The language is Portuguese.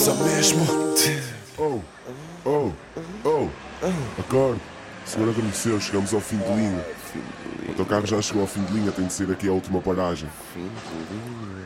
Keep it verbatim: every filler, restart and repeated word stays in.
Só mesmo. Oh, oh, oh, acorde. Senhor adormeceu, chegamos ao fim de linha. O teu carro já chegou ao fim de linha, tem de ser aqui a última paragem. Fim de linha.